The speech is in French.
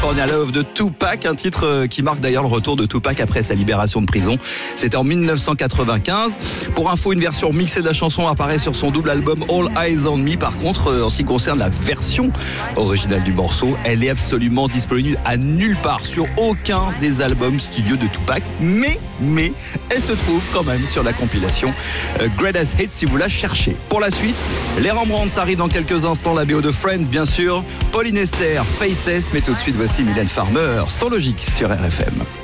California Love de Tupac, un titre qui marque d'ailleurs le retour de Tupac après sa libération de prison. C'était en 1995. Pour info, une version mixée de la chanson apparaît sur son double album All Eyes on Me. Par contre, en ce qui concerne la version originale du morceau, elle est absolument disponible à nulle part sur aucun des albums studio de Tupac. Mais elle se trouve quand même sur la compilation Greatest Hits si vous la cherchez. Pour la suite, les Rembrandts arrivent dans quelques instants, la BO de Friends bien sûr, Pauline Esther, Faceless, mais tout de suite voici Mylène Farmer, Sans Logique sur RFM.